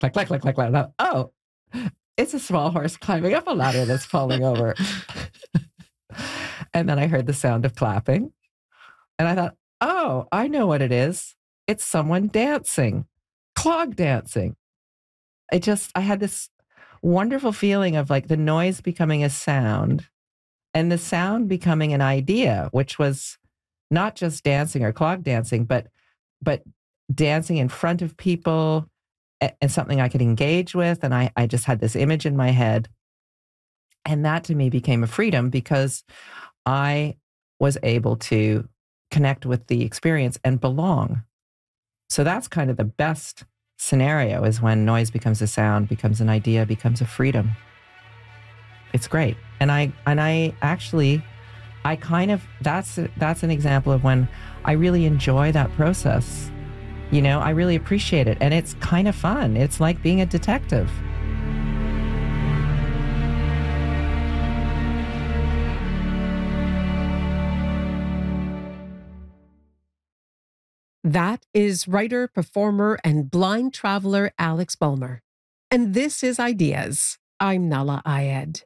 clack, clack, clack, clack, clack. Oh, it's a small horse climbing up a ladder that's falling over. And then I heard the sound of clapping. And I thought, oh, I know what it is. It's someone dancing, clog dancing. I had this wonderful feeling of like the noise becoming a sound and the sound becoming an idea, which was not just dancing or clog dancing, but dancing in front of people and something I could engage with. And I just had this image in my head. And that to me became a freedom because I was able to connect with the experience and belong. So that's kind of the best scenario, is when noise becomes a sound, becomes an idea, becomes a freedom. It's great. And I kind of, that's an example of when I really enjoy that process. You know, I really appreciate it. And it's kind of fun. It's like being a detective. That is writer, performer, and blind traveler Alex Bulmer. And this is Ideas. I'm Nahlah Ayed.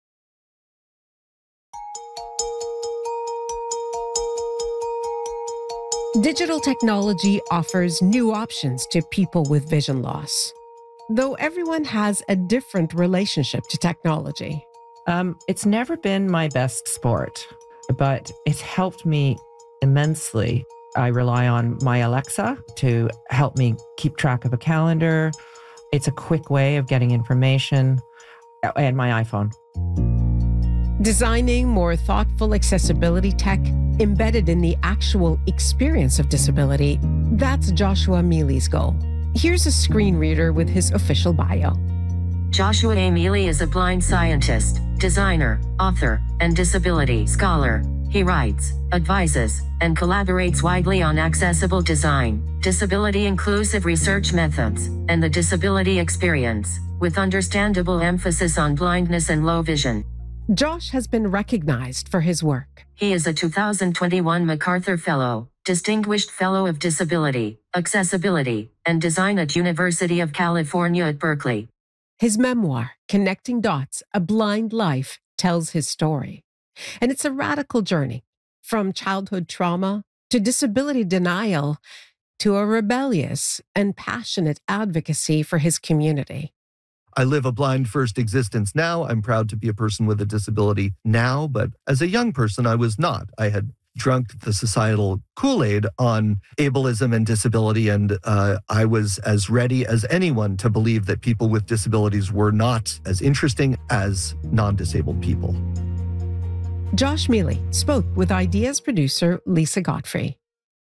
Digital technology offers new options to people with vision loss, though everyone has a different relationship to technology. It's never been my best sport, but it's helped me immensely. I rely on my Alexa to help me keep track of a calendar. It's a quick way of getting information, and my iPhone. Designing more thoughtful accessibility tech embedded in the actual experience of disability, that's Joshua Mealy's goal. Here's a screen reader with his official bio. Joshua A. Mealy is a blind scientist, designer, author, and disability scholar. He writes, advises, and collaborates widely on accessible design, disability-inclusive research methods, and the disability experience, with understandable emphasis on blindness and low vision. Josh has been recognized for his work. He is a 2021 MacArthur Fellow, Distinguished Fellow of Disability, Accessibility, and Design at University of California at Berkeley. His memoir, Connecting Dots, A Blind Life, tells his story. And it's a radical journey, from childhood trauma to disability denial to a rebellious and passionate advocacy for his community. I live a blind-first existence now. I'm proud to be a person with a disability now, but as a young person, I was not. I had drunk the societal Kool-Aid on ableism and disability, and I was as ready as anyone to believe that people with disabilities were not as interesting as non-disabled people. Josh Mealy spoke with Ideas producer Lisa Godfrey.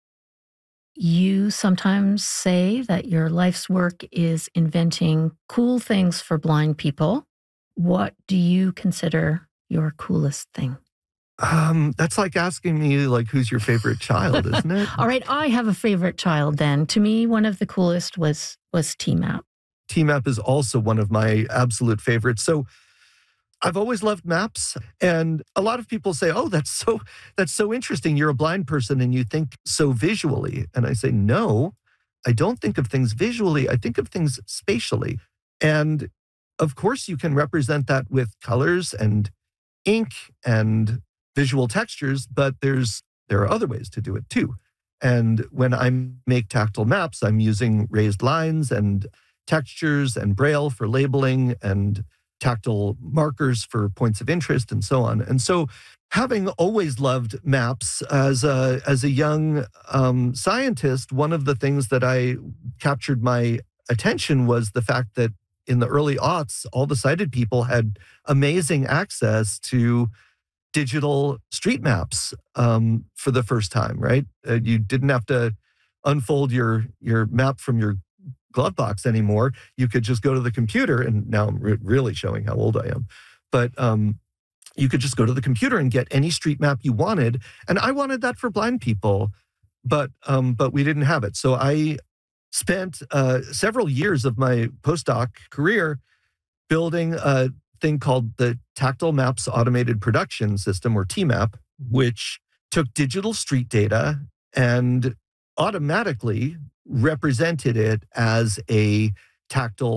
You sometimes say that your life's work is inventing cool things for blind people. What do you consider your coolest thing? That's like asking me, like, who's your favorite child, isn't it? All right, I have a favorite child then. To me, one of the coolest was TMAP. TMAP is also one of my absolute favorites. So I've always loved maps, and a lot of people say, oh, that's so interesting. You're a blind person and you think so visually. And I say, no, I don't think of things visually. I think of things spatially. And of course, you can represent that with colors and ink and visual textures, but there are other ways to do it too. And when I make tactile maps, I'm using raised lines and textures and braille for labeling and tactile markers for points of interest and so on. And so having always loved maps as a young scientist, one of the things that I captured my attention was the fact that in the early aughts, all the sighted people had amazing access to digital street maps for the first time, right? You didn't have to unfold your map from your glove box anymore. You could just go to the computer, and now I'm really showing how old I am. But you could just go to the computer and get any street map you wanted. And I wanted that for blind people, but we didn't have it. So I spent several years of my postdoc career building a thing called the Tactile Maps Automated Production System, or TMAP, which took digital street data and automatically represented it as a tactile